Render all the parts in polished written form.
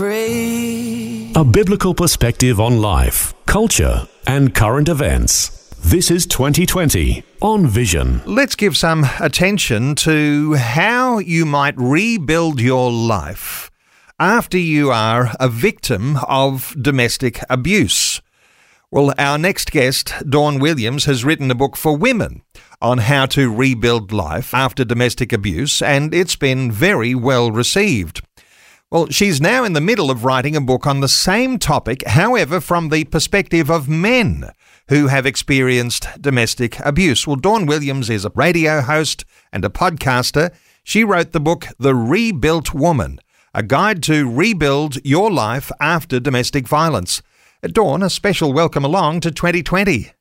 A biblical perspective on life, culture, and current events. This is 2020 on Vision. Let's give some attention to how you might rebuild your life after you are a victim of domestic abuse. Well, our next guest, Dawn Williams, has written a book for women on how to rebuild life after domestic abuse, and it's been very well received. Well, she's now in the middle of writing a book on the same topic, however, from the perspective of men who have experienced domestic abuse. Well, Dawn Williams is a radio host and a podcaster. She wrote the book, The Rebuilt Woman, a guide to rebuild your life after domestic violence. Dawn, a special welcome along to 2020.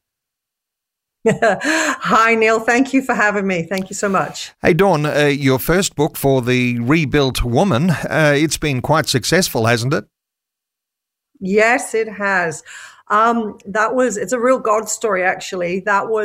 Hi, Neil. Thank you for having me. Thank you so much. Hey, Dawn, your first book for The Rebuilt Woman, it's been quite successful, hasn't it? Yes, it has. It's a real God story, actually.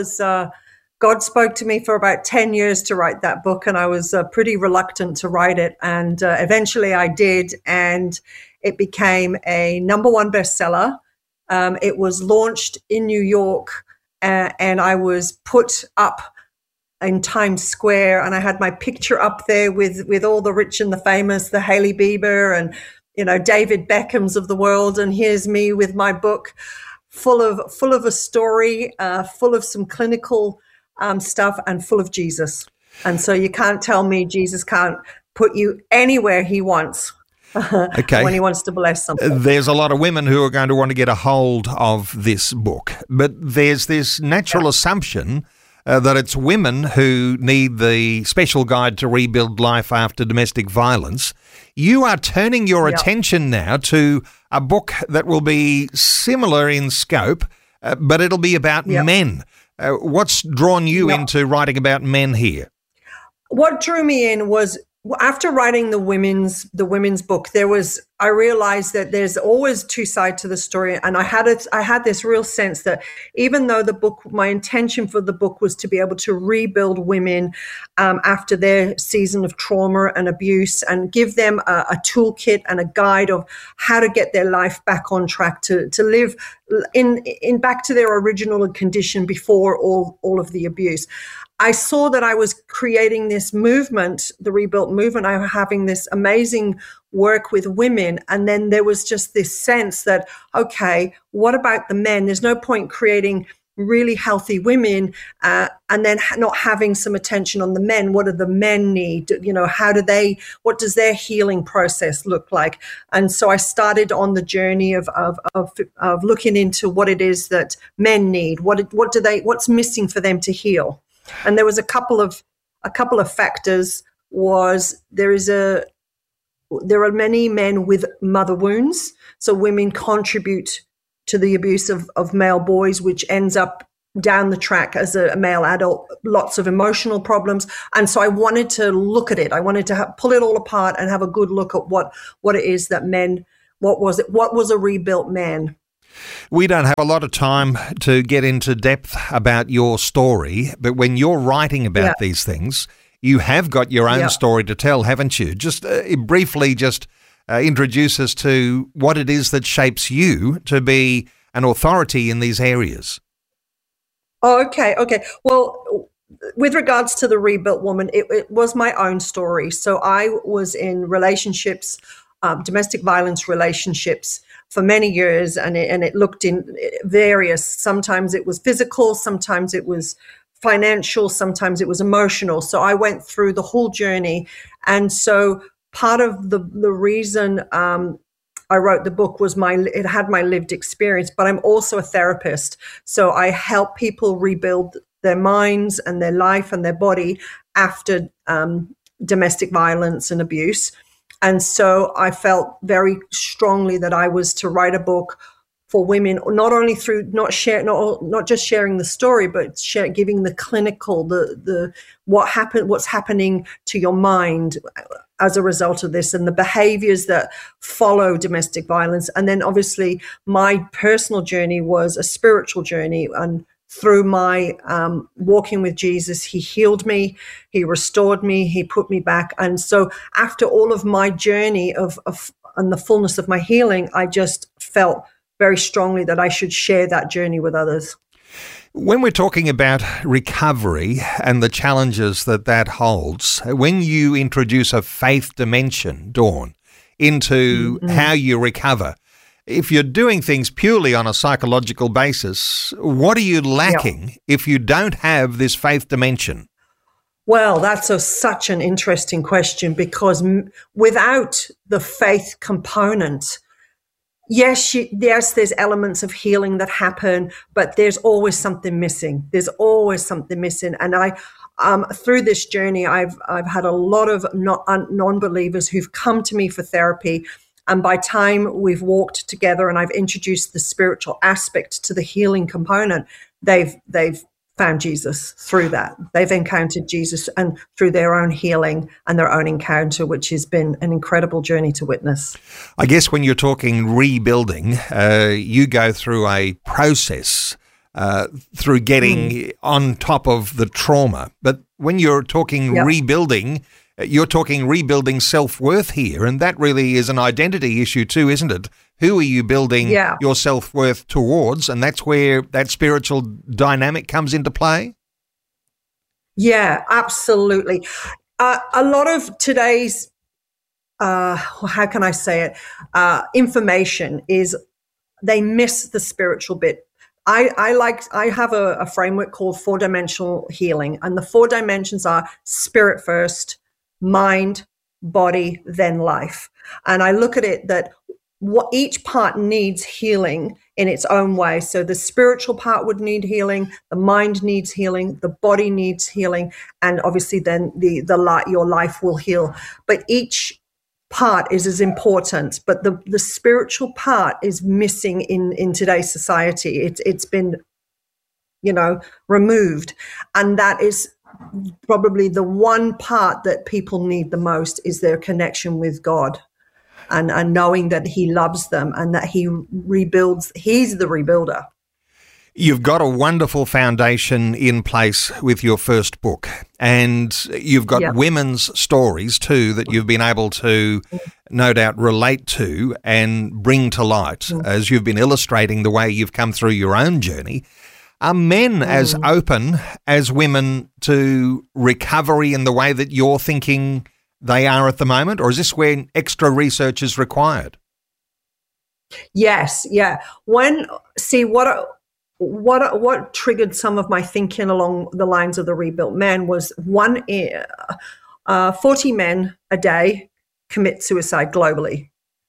God spoke to me for about 10 years to write that book, and I was pretty reluctant to write it. And eventually I did, and it became a #1 bestseller. It was launched in New York. And I was put up in Times Square, and I had my picture up there with all the rich and the famous, the Hailey Bieber and, David Beckhams of the world. And here's me with my book full of a story, full of some clinical stuff, and full of Jesus. And so you can't tell me Jesus can't put you anywhere he wants. Okay. When he wants to bless something. There's a lot of women who are going to want to get a hold of this book, but there's this natural assumption that it's women who need the special guide to rebuild life after domestic violence. You are turning your attention now to a book that will be similar in scope, but it'll be about men. What's drawn you into writing about men here? What drew me in was, after writing the women's book, I realized that there's always two sides to the story, and I had this real sense that even though my intention for the book was to be able to rebuild women after their season of trauma and abuse, and give them a toolkit and a guide of how to get their life back on track, to live in back to their original condition before all of the abuse. I saw that I was creating this movement, the Rebuilt movement. I was having this amazing work with women. And then there was just this sense that, okay, what about the men? There's no point creating really healthy women and then not having some attention on the men. What do the men need? What does their healing process look like? And so I started on the journey of looking into what it is that men need. What's missing for them to heal? And there was a couple of factors. There are many men with mother wounds, so women contribute to the abuse of male boys, which ends up down the track as a male adult, lots of emotional problems. And so I wanted to look at it. I wanted to pull it all apart and have a good look at what it is that men. What was a rebuilt man? We don't have a lot of time to get into depth about your story, but when you're writing about these things, you have got your own story to tell, haven't you? Just briefly introduce us to what it is that shapes you to be an authority in these areas. Oh, okay. Well, with regards to the Rebuilt Woman, it was my own story. So I was in relationships, domestic violence relationships, for many years, and it looked in various. Sometimes it was physical, sometimes it was financial, sometimes it was emotional. So I went through the whole journey, and so part of the reason I wrote the book was it had my lived experience. But I'm also a therapist, so I help people rebuild their minds and their life and their body after domestic violence and abuse. And so I felt very strongly that I was to write a book for women, not only through not just sharing the story, but giving the clinical, what's happening to your mind as a result of this, and the behaviors that follow domestic violence. And then obviously my personal journey was a spiritual journey, and through my walking with Jesus, he healed me, he restored me, he put me back. And so after all of my journey of the fullness of my healing, I just felt very strongly that I should share that journey with others. When we're talking about recovery and the challenges that that holds, when you introduce a faith dimension, Dawn, into how you recover, if you're doing things purely on a psychological basis, what are you lacking if you don't have this faith dimension? Well, that's such an interesting question, because without the faith component, yes, there's elements of healing that happen, but there's always something missing. There's always something missing. And I, through this journey, I've had a lot of non-believers who've come to me for therapy. And by time we've walked together and I've introduced the spiritual aspect to the healing component, they've found Jesus through that. They've encountered Jesus and through their own healing and their own encounter, which has been an incredible journey to witness. I guess when you're talking rebuilding, you go through a process through getting on top of the trauma. But when you're talking rebuilding, you're talking rebuilding self-worth here, and that really is an identity issue too, isn't it? Who are you building your self-worth towards? And that's where that spiritual dynamic comes into play? Yeah, absolutely. A lot of today's, how can I say it, information is they miss the spiritual bit. I have a framework called 4-dimensional healing, and the 4 dimensions are spirit first, mind, body, then life. And I look at it that what each part needs healing in its own way. So the spiritual part would need healing, the mind needs healing, the body needs healing, and obviously then your life will heal. But each part is as important, but the spiritual part is missing in today's society. It's been, removed, and that is probably the one part that people need the most, is their connection with God. And knowing that he loves them and that he rebuilds, he's the rebuilder. You've got a wonderful foundation in place with your first book, and you've got women's stories too that you've been able to no doubt relate to and bring to light as you've been illustrating the way you've come through your own journey. Are men as open as women to recovery in the way that you're thinking they are at the moment, or is this where extra research is required? Yes, yeah. What triggered some of my thinking along the lines of the Rebuilt Man was 40 men a day commit suicide globally.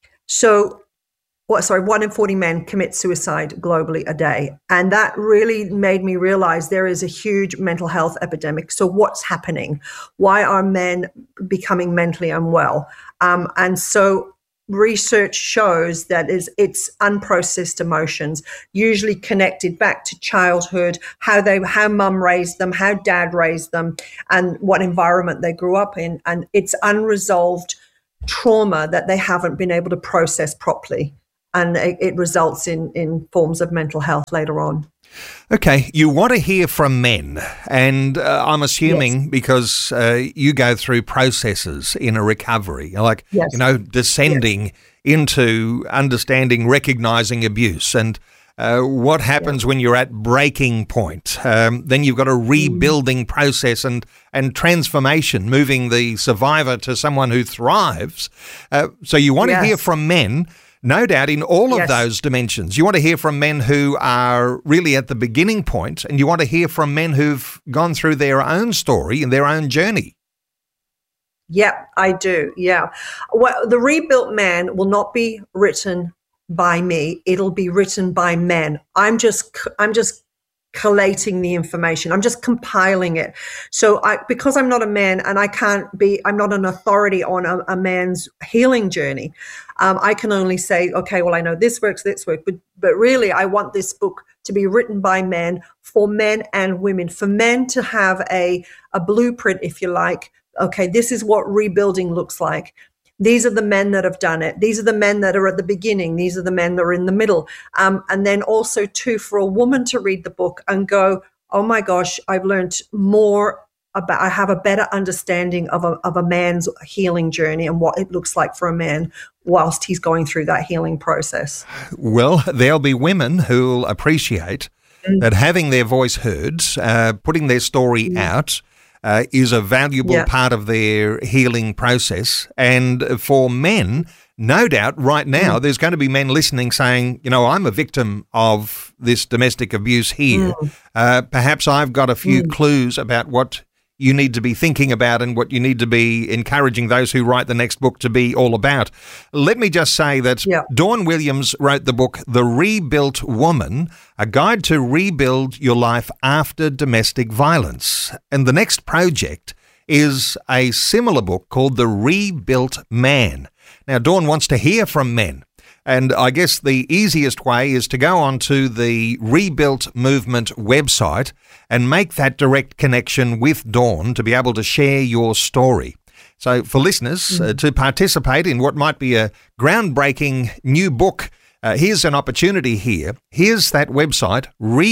1 in 40 men commit suicide globally a day. And that really made me realize there is a huge mental health epidemic. So what's happening? Why are men becoming mentally unwell? And so research shows that it's unprocessed emotions, usually connected back to childhood, how mum raised them, how dad raised them, and what environment they grew up in. And it's unresolved trauma that they haven't been able to process properly. And it results in forms of mental health later on. Okay, you want to hear from men, and I'm assuming because you go through processes in a recovery, like, descending into understanding, recognizing abuse, and what happens when you're at breaking point. Then you've got a rebuilding process and transformation, moving the survivor to someone who thrives. So you want to hear from men, no doubt, in all of those dimensions. You want to hear from men who are really at the beginning point, and you want to hear from men who've gone through their own story and their own journey. Yep, I do. Yeah. Well, the Rebuilt Man will not be written by me. It'll be written by men. I'm just collating the information. I'm just compiling it. So because I'm not a man and I'm not an authority on a man's healing journey. I can only say, okay, well, I know this works, but really I want this book to be written by men, for men and women, for men to have a blueprint, if you like. Okay, this is what rebuilding looks like. These are the men that have done it. These are the men that are at the beginning. These are the men that are in the middle. And then also too, for a woman to read the book and go, oh my gosh, I've learned more I have a better understanding of a man's healing journey and what it looks like for a man whilst he's going through that healing process. Well, there'll be women who'll appreciate that having their voice heard, putting their story out, is a valuable part of their healing process. And for men, no doubt right now there's going to be men listening saying, you know, I'm a victim of this domestic abuse here. Perhaps I've got a few clues about what you need to be thinking about and what you need to be encouraging those who write the next book to be all about. Let me just say that Dawn Williams wrote the book The Rebuilt Woman, a guide to rebuild your life after domestic violence. And the next project is a similar book called The Rebuilt Man. Now, Dawn wants to hear from men. And I guess the easiest way is to go onto the Rebuilt Movement website and make that direct connection with Dawn to be able to share your story. So for listeners to participate in what might be a groundbreaking new book, here's an opportunity here. Here's that website,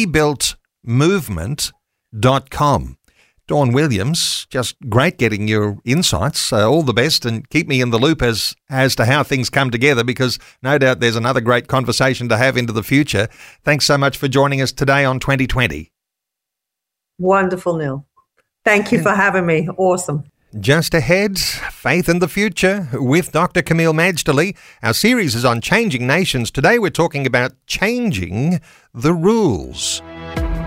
rebuiltmovement.com. Dawn Williams, just great getting your insights. All the best, and keep me in the loop as to how things come together, because no doubt there's another great conversation to have into the future. Thanks so much for joining us today on 2020. Wonderful, Neil. Thank you for having me. Awesome. Just ahead, Faith in the Future with Dr. Camille Majdali. Our series is on changing nations. Today we're talking about changing the rules.